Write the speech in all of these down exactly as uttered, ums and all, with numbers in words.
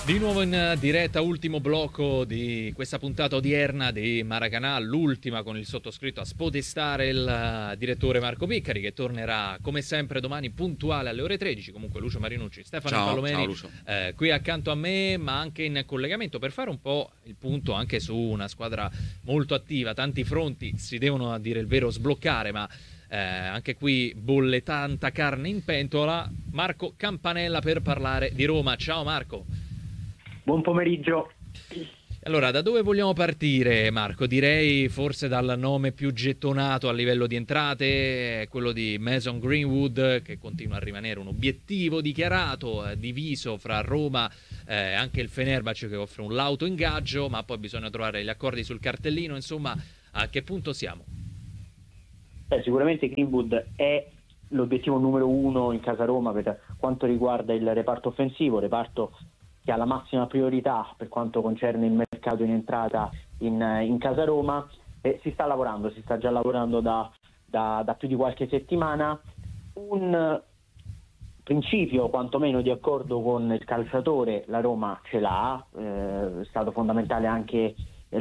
Di nuovo in diretta, ultimo blocco di questa puntata odierna di Maracanà, l'ultima con il sottoscritto a spodestare il direttore Marco Piccari, che tornerà come sempre domani puntuale alle ore tredici. Comunque Lucio Marinucci, Stefano ciao, Palomeni ciao eh, qui accanto a me, ma anche in collegamento per fare un po' il punto anche su una squadra molto attiva. Tanti fronti si devono, a dire il vero, sbloccare, ma Eh, anche qui bolle tanta carne in pentola. Marco Campanella per parlare di Roma. Ciao Marco. Buon pomeriggio. Allora, da dove vogliamo partire, Marco? Direi forse dal nome più gettonato a livello di entrate, quello di Mason Greenwood, che continua a rimanere un obiettivo dichiarato, eh, diviso fra Roma e eh, anche il Fenerbahce, che offre un lauto ingaggio, ma poi bisogna trovare gli accordi sul cartellino. Insomma, a che punto siamo? Beh, sicuramente Greenwood è l'obiettivo numero uno in casa Roma per quanto riguarda il reparto offensivo, reparto che ha la massima priorità per quanto concerne il mercato in entrata in, in casa Roma, e si sta lavorando, si sta già lavorando da, da, da più di qualche settimana. Un principio quantomeno di accordo con il calciatore la Roma ce l'ha, eh, è stato fondamentale anche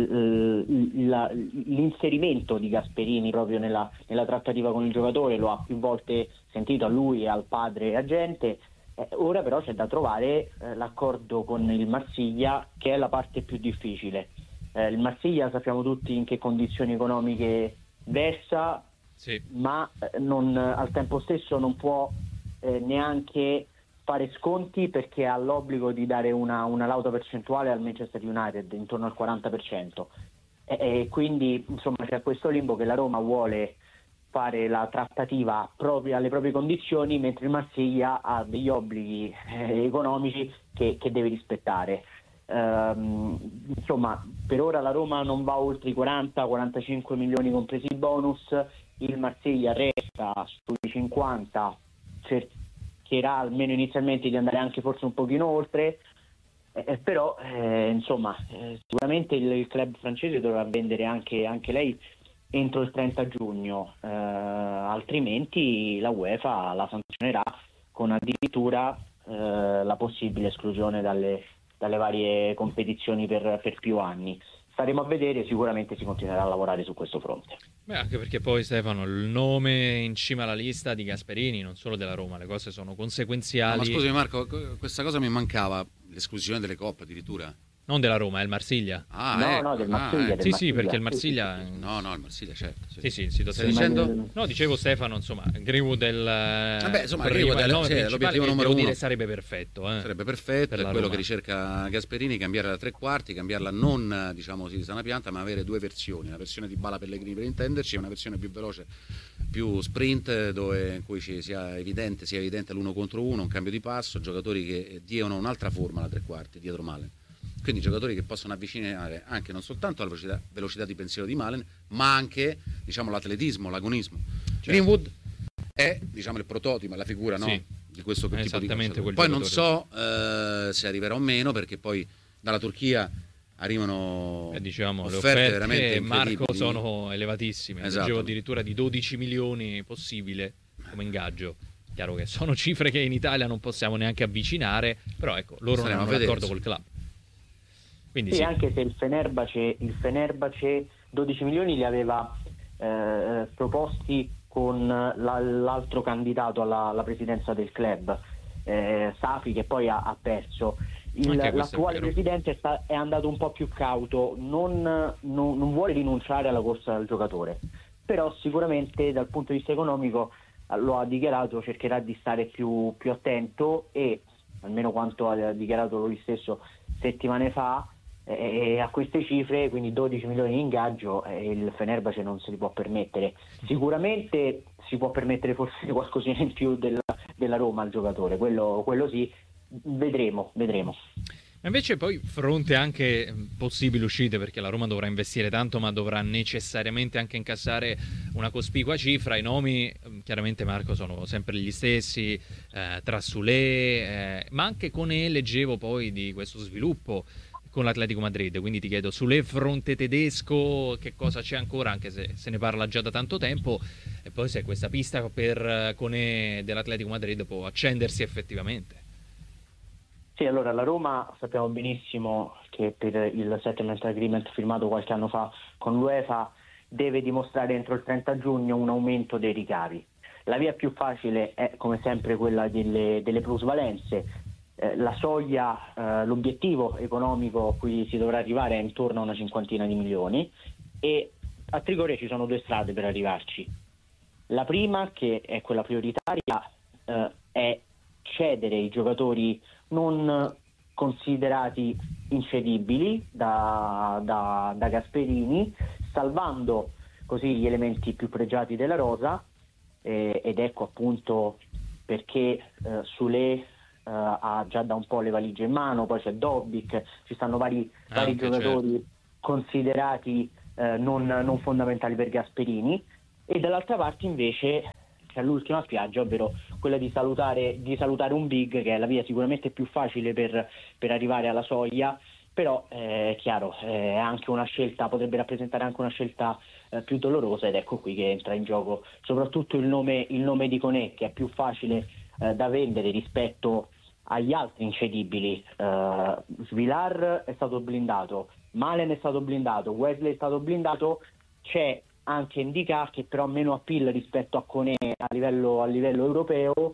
l'inserimento di Gasperini proprio nella, nella trattativa con il giocatore, lo ha più volte sentito a lui e al padre agente. Eh, ora però c'è da trovare eh, l'accordo con il Marsiglia, che è la parte più difficile. Eh, il Marsiglia sappiamo tutti in che condizioni economiche versa, sì. ma eh, non, al tempo stesso non può eh, neanche fare sconti, perché ha l'obbligo di dare una, una lauta percentuale al Manchester United intorno al quaranta per cento, e, e quindi insomma c'è questo limbo che la Roma vuole fare la trattativa proprio alle proprie condizioni, mentre il Marsiglia ha degli obblighi eh, economici che, che deve rispettare. Ehm, insomma, per ora la Roma non va oltre i quaranta quarantacinque milioni compresi il bonus, il Marsiglia resta sui cinquanta, cercherà almeno inizialmente di andare anche forse un pochino oltre, eh, però eh, insomma eh, sicuramente il, il club francese dovrà vendere anche, anche lei entro il trenta giugno, eh, altrimenti la UEFA la sanzionerà con addirittura eh, la possibile esclusione dalle, dalle varie competizioni per, per più anni. Staremo a vedere, sicuramente si continuerà a lavorare su questo fronte. Beh, anche perché poi, Stefano, il nome in cima alla lista di Gasperini, non solo della Roma, le cose sono conseguenziali. No, ma scusami Marco, questa cosa mi mancava, l'esclusione delle coppe addirittura. Non della Roma, è il Marsiglia. Ah, no, ecco. no, del Marsiglia. Ah, del sì, Marsiglia. sì, perché il Marsiglia... Sì, sì, sì. No, no, il Marsiglia, certo. Sì, sì, sì, sì stai dicendo? No, dicevo Stefano, insomma, Greenwood è il... Vabbè, insomma, prima, Greenwood è il nome sì, principale, l'obiettivo che numero devo uno. dire sarebbe perfetto. Eh, sarebbe perfetto, è quello Roma. che ricerca Gasperini, cambiarla da tre quarti, cambiarla non, diciamo, sì, sana pianta, ma avere due versioni, una versione di Bala Pellegrini per intenderci e una versione più veloce, più sprint, dove in cui ci sia evidente, sia evidente l'uno contro uno, un cambio di passo, giocatori che diano un'altra forma alla tre quarti dietro Malen. Quindi giocatori che possono avvicinare anche non soltanto la velocità, velocità di pensiero di Malen, ma anche, diciamo, l'atletismo, l'agonismo. Certo. Greenwood è, diciamo, il prototipo, la figura, no? Sì, di questo tipo di calciatore. Poi non so eh, se arriverà o meno, perché poi dalla Turchia arrivano eh, diciamo, offerte, le offerte veramente Marco sono elevatissime. Esatto. Leggevo addirittura di dodici milioni possibile come ingaggio. Chiaro che sono cifre che in Italia non possiamo neanche avvicinare, però ecco, loro non hanno un accordo col club. Quindi sì, sì, anche se il Fenerbahce, il Fenerbahce dodici milioni li aveva eh, proposti con la, l'altro candidato alla, alla presidenza del club, eh, Safi, che poi ha, ha perso. Il, l'attuale presidente sta, è andato un po' più cauto, non, non, non vuole rinunciare alla corsa al giocatore, però sicuramente dal punto di vista economico lo ha dichiarato, cercherà di stare più, più attento, e almeno quanto ha dichiarato lui stesso settimane fa, e a queste cifre, quindi dodici milioni di ingaggio, eh, il Fenerbahce non se li può permettere. Sicuramente si può permettere forse qualcosina in più della, della Roma al giocatore, quello, quello sì, vedremo, vedremo. Ma invece poi fronte anche possibili uscite, perché la Roma dovrà investire tanto, ma dovrà necessariamente anche incassare una cospicua cifra. I nomi, chiaramente Marco, sono sempre gli stessi, eh, Trassulé, eh, ma anche Koné, leggevo poi di questo sviluppo con l'Atletico Madrid, quindi ti chiedo, sulle fronte tedesco che cosa c'è ancora, anche se se ne parla già da tanto tempo, e poi se questa pista per Koné dell'Atletico Madrid può accendersi effettivamente. Sì, allora la Roma sappiamo benissimo che per il settlement agreement firmato qualche anno fa con l'UEFA deve dimostrare entro il trenta giugno un aumento dei ricavi. La via più facile è come sempre quella delle, delle plusvalenze. Eh, la soglia, eh, l'obiettivo economico a cui si dovrà arrivare è intorno a una cinquantina di milioni e a Trigoria ci sono due strade per arrivarci. La prima, che è quella prioritaria, eh, è cedere i giocatori non considerati incedibili da, da, da Gasperini, salvando così gli elementi più pregiati della rosa, eh, ed ecco appunto perché eh, Soulé eh, ha già da un po' le valigie in mano, poi c'è Dobbik, ci stanno vari, vari Anche, giocatori certo. considerati eh, non, non fondamentali per Gasperini, e dall'altra parte invece c'è l'ultima spiaggia, ovvero quella di salutare, di salutare un big, che è la via sicuramente più facile per, per arrivare alla soglia, però eh, è chiaro, è anche una scelta, potrebbe rappresentare anche una scelta eh, più dolorosa, ed ecco qui che entra in gioco soprattutto il nome, il nome di Koné, che è più facile eh, da vendere rispetto agli altri incedibili. eh, Svilar è stato blindato, Malen è stato blindato, Wesley è stato blindato, c'è anche Ndicà che però ha meno appeal rispetto a Koné a livello, a livello europeo,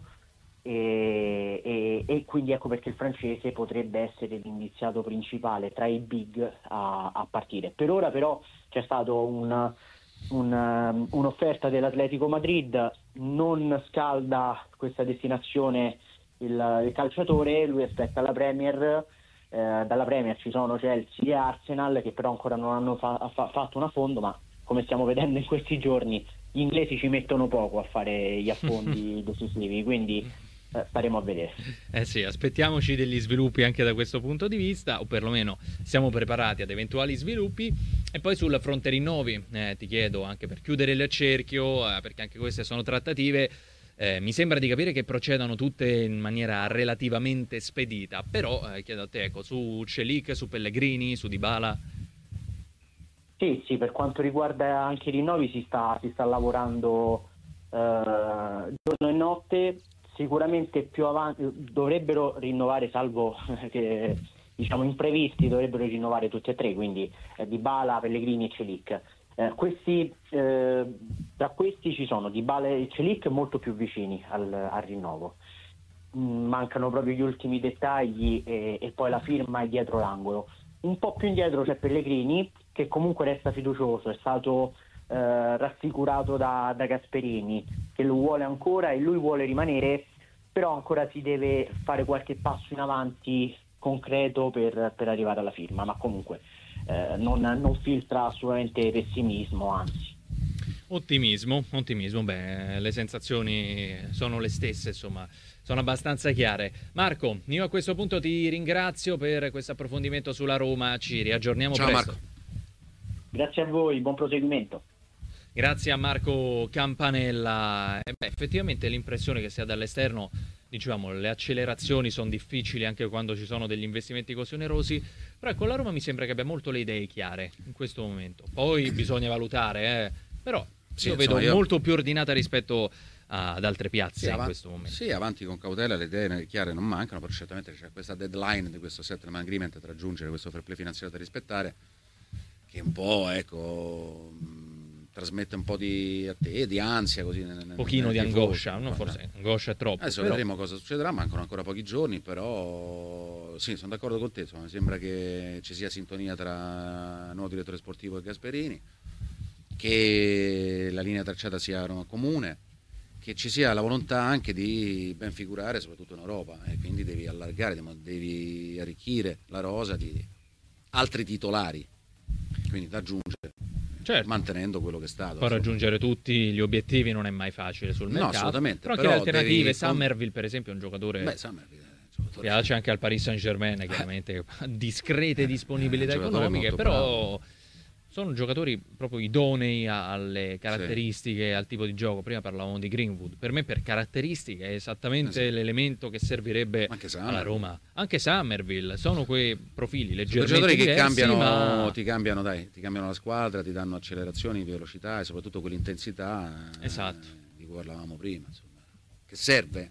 e, e, e quindi ecco perché il francese potrebbe essere l'indiziato principale tra i big a, a partire. Per ora però c'è stato un, un, um, un'offerta dell'Atletico Madrid, non scalda questa destinazione il, il calciatore, lui aspetta la Premier. Eh, dalla Premier ci sono Chelsea e Arsenal che però ancora non hanno fa- fa- fatto un affondo, ma come stiamo vedendo in questi giorni gli inglesi ci mettono poco a fare gli affondi decisivi, quindi eh, staremo a vedere. Eh sì, aspettiamoci degli sviluppi anche da questo punto di vista, o perlomeno siamo preparati ad eventuali sviluppi. E poi sul fronte rinnovi, eh, ti chiedo, anche per chiudere il cerchio, eh, perché anche queste sono trattative, eh, mi sembra di capire che procedano tutte in maniera relativamente spedita, però eh, chiedo a te, ecco, su Celik, su Pellegrini, su Dybala. Sì, sì, per quanto riguarda anche i rinnovi si sta, si sta lavorando eh, giorno e notte. Sicuramente più avanti dovrebbero rinnovare, salvo che diciamo imprevisti, dovrebbero rinnovare tutti e tre, quindi eh, Dybala, Pellegrini e Celik. Eh, questi, eh, tra questi ci sono Dybala e Celik molto più vicini al, al rinnovo. Mm, mancano proprio gli ultimi dettagli e, e poi la firma è dietro l'angolo. Un po' più indietro c'è Pellegrini, che comunque resta fiducioso, è stato eh, rassicurato da, da Gasperini, che lo vuole ancora e lui vuole rimanere, però ancora si deve fare qualche passo in avanti concreto per, per arrivare alla firma, ma comunque eh, non, non filtra assolutamente pessimismo, anzi. Ottimismo, ottimismo, beh, le sensazioni sono le stesse, insomma, sono abbastanza chiare. Marco, io a questo punto ti ringrazio per questo approfondimento sulla Roma, ci riaggiorniamo Ciao presto. Marco. Grazie a voi, buon proseguimento. Grazie a Marco Campanella. E beh, effettivamente l'impressione che si ha dall'esterno, diciamo, le accelerazioni sono difficili anche quando ci sono degli investimenti così onerosi, però con la Roma mi sembra che abbia molto le idee chiare in questo momento. Poi bisogna valutare, eh, però Sì, io insomma, vedo io- molto più ordinata rispetto a- ad altre piazze Sì, in avan- questo momento. sì, avanti con cautela, le idee chiare non mancano, però certamente c'è questa deadline di questo settlement agreement da raggiungere, questo fair play finanziario da rispettare, che un po', ecco, mh, trasmette un po' di, a te, di ansia, così. Un pochino di angoscia, no? Forse angoscia è troppo. Adesso però... vedremo cosa succederà, mancano ancora pochi giorni, però sì, sono d'accordo con te, insomma, mi sembra che ci sia sintonia tra il nuovo direttore sportivo e Gasperini, che la linea tracciata sia comune, che ci sia la volontà anche di ben figurare soprattutto in Europa, e quindi devi allargare, devi arricchire la rosa di altri titolari, quindi da aggiungere, Certo. mantenendo quello che è stato. Poi insomma. raggiungere tutti gli obiettivi non è mai facile sul No, mercato. assolutamente, Però, però che alternative? devi- Summerville, per esempio, è un giocatore Beh, Summer, eh, giocatore- piace anche al Paris Saint-Germain, chiaramente discrete disponibilità Eh, un giocatore economiche, molto però sono giocatori proprio idonei a- alle caratteristiche, al tipo di gioco. Prima parlavamo di Greenwood, per me per caratteristiche è esattamente Eh sì. l'elemento che servirebbe Anche alla Summerville. Roma. Anche Summerville, sono quei profili Sono leggermente giocatori che diversi, cambiano, ma... ti cambiano, dai, ti cambiano la squadra, ti danno accelerazioni, velocità e soprattutto quell'intensità eh, Esatto. di cui parlavamo prima, insomma, che serve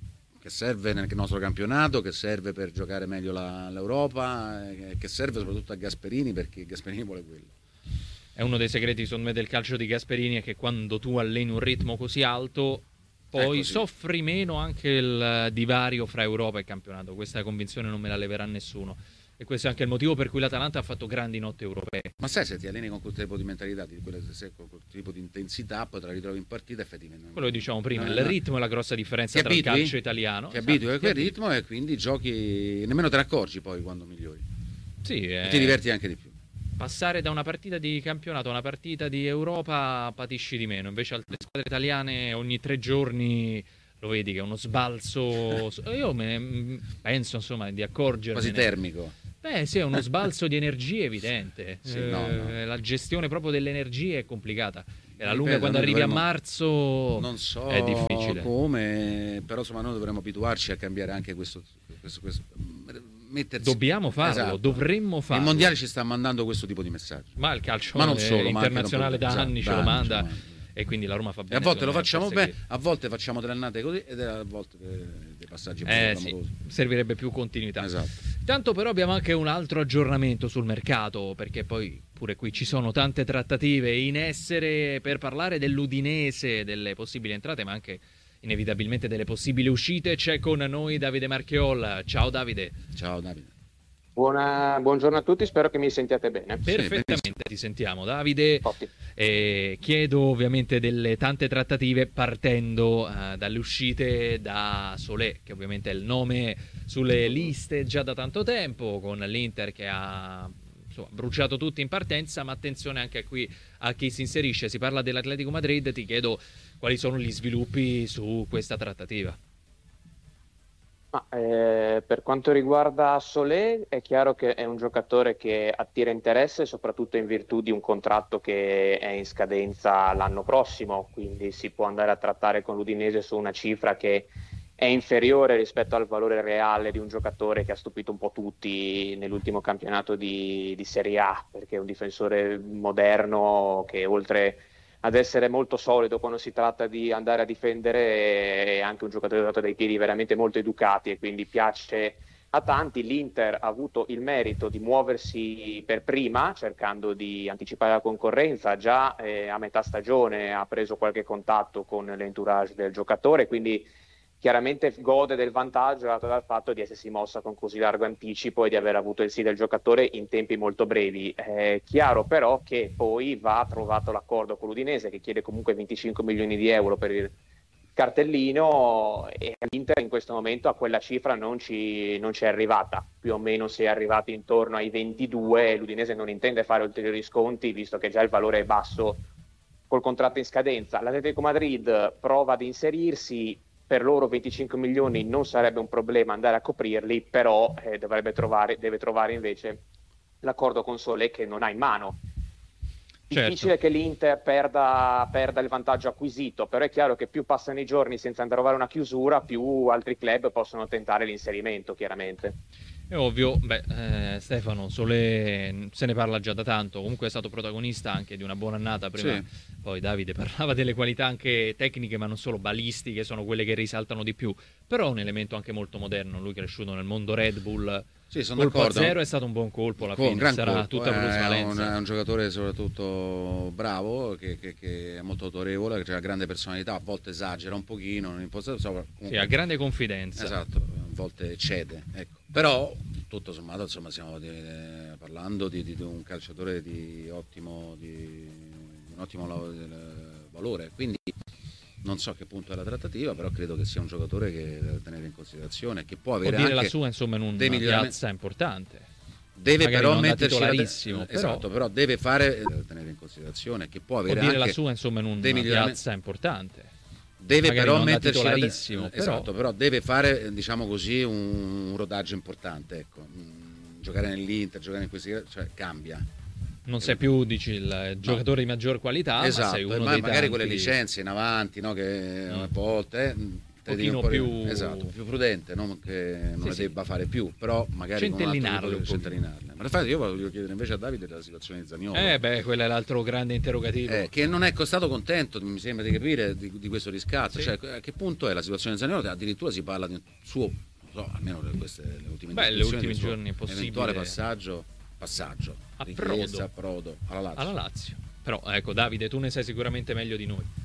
che serve nel nostro campionato, che serve per giocare meglio la, l'Europa, eh, che serve soprattutto a Gasperini, perché Gasperini vuole quello. È uno dei segreti secondo me del calcio di Gasperini, è che quando tu alleni un ritmo così alto poi soffri meno anche il divario fra Europa e campionato. Questa convinzione non me la leverà nessuno, e questo è anche il motivo per cui l'Atalanta ha fatto grandi notti europee. Ma sai, se ti alleni con quel tipo di mentalità, di quelle, se con quel tipo di intensità, poi te la ritrovi in partita, effettivamente. Quello che diciamo prima, no, il no. ritmo è la grossa differenza Ti tra abitui? il calcio italiano. Ti Esatto, abitui a quel ti ritmo e quindi giochi, nemmeno te ne accorgi poi quando migliori. Sì, E eh, ti diverti anche di più. passare da una partita di campionato a una partita di Europa patisci di meno, invece altre squadre italiane ogni tre giorni lo vedi che è uno sbalzo. Io me, penso insomma di accorgermene. Quasi termico. Beh sì, è uno sbalzo di energie evidente. Sì, eh, no, no. La gestione proprio delle energie è complicata. E la Ripeto, lunga quando noi arrivi dovremmo- a marzo Non so è difficile. come, però insomma noi dovremmo abituarci a cambiare anche questo, questo, questo mettersi. Dobbiamo farlo, Esatto. dovremmo farlo. Il mondiale ci sta mandando questo tipo di messaggio. Ma il calcio Ma non eh, solo, ma anche internazionale da dopo- anni esatto, ce lo da anni manda, ce lo manda. e quindi la Roma fa E bene. a volte lo secondo me, facciamo a bene, a volte facciamo delle annate così ed a volte dei, dei passaggi Eh più sì, clamorosi. servirebbe più continuità. Esatto. Tanto però abbiamo anche un altro aggiornamento sul mercato, perché poi pure qui ci sono tante trattative in essere per parlare dell'Udinese, delle possibili entrate, ma anche inevitabilmente delle possibili uscite. C'è con noi Davide Marcheol. Ciao Davide. Ciao Davide. Buona, buongiorno a tutti, spero che mi sentiate bene. Perfettamente, ti sentiamo Davide. Ottimo. E chiedo ovviamente delle tante trattative partendo uh, dalle uscite da Solé, che ovviamente è il nome sulle liste già da tanto tempo, con l'Inter che ha insomma, bruciato tutti in partenza, ma attenzione anche qui a chi si inserisce. Si parla dell'Atletico Madrid, ti chiedo quali sono gli sviluppi su questa trattativa. Ma, eh, per quanto riguarda Solé, è chiaro che è un giocatore che attira interesse, soprattutto in virtù di un contratto che è in scadenza l'anno prossimo, quindi si può andare a trattare con l'Udinese su una cifra che è inferiore rispetto al valore reale di un giocatore che ha stupito un po' tutti nell'ultimo campionato di, di Serie A, perché è un difensore moderno che oltre ad essere molto solido quando si tratta di andare a difendere, è anche un giocatore dotato dai piedi veramente molto educati e quindi piace a tanti. L'Inter ha avuto il merito di muoversi per prima, cercando di anticipare la concorrenza. Già eh, a metà stagione ha preso qualche contatto con l'entourage del giocatore, quindi chiaramente gode del vantaggio dato dal fatto di essersi mossa con così largo anticipo e di aver avuto il sì del giocatore in tempi molto brevi. È chiaro però che poi va trovato l'accordo con l'Udinese, che chiede comunque venticinque milioni di euro per il cartellino, e l'Inter in questo momento a quella cifra non ci, non ci è arrivata, più o meno si è arrivati intorno ai ventidue, e l'Udinese non intende fare ulteriori sconti visto che già il valore è basso col contratto in scadenza. L'Atletico Madrid prova ad inserirsi. Per loro venticinque milioni non sarebbe un problema andare a coprirli, però eh, dovrebbe trovare, deve trovare invece l'accordo con Solé che non ha in mano. Difficile Certo. che l'Inter perda, perda il vantaggio acquisito, però è chiaro che più passano i giorni senza andare a trovare una chiusura, più altri club possono tentare l'inserimento, chiaramente. È ovvio, beh, eh, Stefano Solé se ne parla già da tanto, comunque è stato protagonista anche di una buona annata prima. Sì. Poi Davide parlava delle qualità anche tecniche, ma non solo, balistiche, sono quelle che risaltano di più, però è un elemento anche molto moderno. Lui è cresciuto nel mondo Red Bull, Sì, sono colpo a d'accordo. zero è stato un buon colpo alla Con fine, gran sarà colpo, tutta eh, plusvalenza. È un, è un giocatore soprattutto bravo, che, che, che è molto autorevole, che ha grande personalità, a volte esagera un pochino, non imposta, insomma, comunque, Sì, ha grande confidenza. esatto, a volte cede, ecco. Però tutto sommato insomma stiamo di, eh, parlando di, di, di un calciatore di ottimo, di, di un ottimo la- del- valore, quindi non so a che punto è la trattativa, però credo che sia un giocatore che deve tenere in considerazione, che può Può avere dire anche la sua insomma in una dei miglioramenti. piazza importante. Deve magari però non da metterci la titolarissimo, però- esatto, però deve fare deve tenere in considerazione che può Può avere dire anche la sua insomma in una dei miglioramenti. piazza importante. Deve magari però non da metterci la titolarissimo, però- esatto, però deve fare diciamo così un, un rodaggio importante, ecco. Mm, giocare nell'Inter, giocare in questi, cioè cambia. Non sei più, dici, il giocatore di maggior qualità, esatto, ma sei uno ma dei magari tanti. quelle licenze in avanti, no, che Mm. a volte eh, pochino po' più... esatto, più prudente, non che non sì, ne sì. debba fare più, però magari con un altro Centellinarle tipo un di po'. centellinarle. Ma infatti io voglio chiedere invece a Davide della situazione di Zaniolo. Eh beh, quello è l'altro grande interrogativo. Eh, che non è costato contento, mi sembra di capire, di, di questo riscatto. Sì. Cioè, a che punto è la situazione di Zaniolo? Addirittura si parla di un suo, no, almeno per queste le ultime Beh, le discussioni, ultimi del suo giorni è possibile. eventuale passaggio, passaggio, A richiesta, Prodo. Prodo alla Lazio. Alla Lazio. Però ecco, Davide, tu ne sai sicuramente meglio di noi.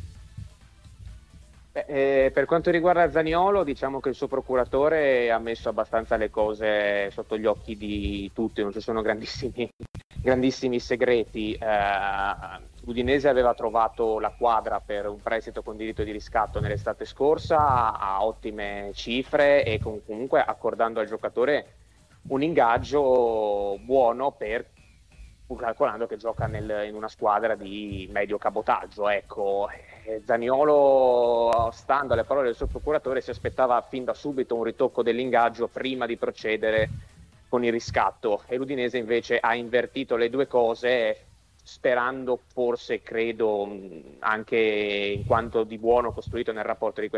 Eh, per quanto riguarda Zaniolo, diciamo che il suo procuratore ha messo abbastanza le cose sotto gli occhi di tutti, non ci sono grandissimi, grandissimi segreti. Eh, L'Udinese aveva trovato la quadra per un prestito con diritto di riscatto nell'estate scorsa a ottime cifre e con, comunque accordando al giocatore un ingaggio buono, per pur calcolando che gioca nel, in una squadra di medio cabotaggio. Ecco. Zaniolo, stando alle parole del suo procuratore, si aspettava fin da subito un ritocco dell'ingaggio prima di procedere con il riscatto, e l'Udinese invece ha invertito le due cose, sperando, forse credo, anche in quanto di buono costruito nel rapporto di